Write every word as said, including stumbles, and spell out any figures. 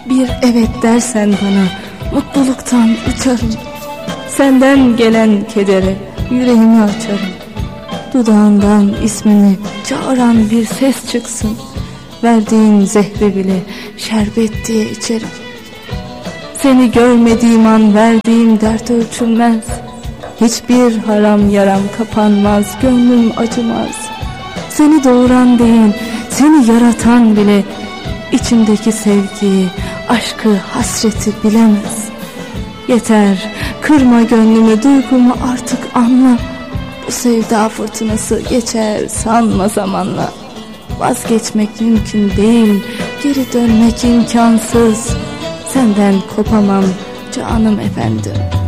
Bir evet dersen bana mutluluktan uçarım. Senden gelen kedere yüreğimi açarım. Dudağından ismini çağıran bir ses çıksın. Verdiğin zehri bile şerbet diye içerim. Seni görmediğim an verdiğim dert ölçülmez. Hiçbir haram yaram kapanmaz, gönlüm acımaz. Seni doğuran değil, seni yaratan bile içimdeki sevgiyi, aşkı, hasreti bilemez. Yeter, kırma gönlümü, duygumu artık anla. Bu sevda fırtınası geçer sanma zamanla. Vazgeçmek mümkün değil, geri dönmek imkansız. Senden kopamam canım efendim.